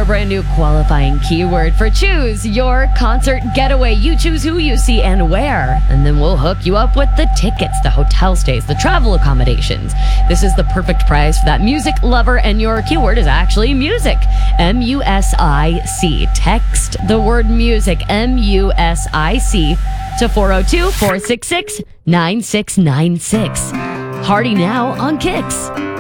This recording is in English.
brand new qualifying keyword for Choose Your Concert Getaway. You choose who you see and where, and then we'll hook you up with the tickets, the hotel stays, the travel accommodations. This is the perfect price for that music lover, and your keyword is actually music. MUSIC. Text the word music, MUSIC, to 402-466-9696. Hardy now on Kicks.